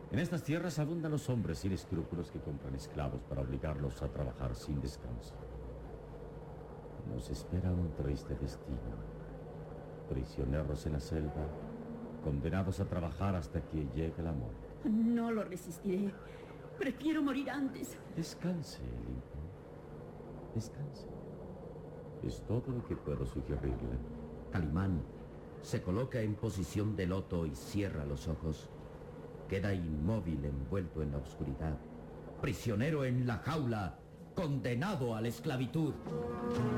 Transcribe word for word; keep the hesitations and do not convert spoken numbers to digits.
En estas tierras abundan los hombres sin escrúpulos que compran esclavos para obligarlos a trabajar sin descanso. Nos espera un triste destino. Prisioneros en la selva, condenados a trabajar hasta que llegue la muerte. No lo resistiré. Prefiero morir antes. Descanse, Lincoln. Descanse. Es todo lo que puedo sugerirle. Calimán se coloca en posición de loto y cierra los ojos. Queda inmóvil envuelto en la oscuridad. Prisionero en la jaula, condenado a la esclavitud.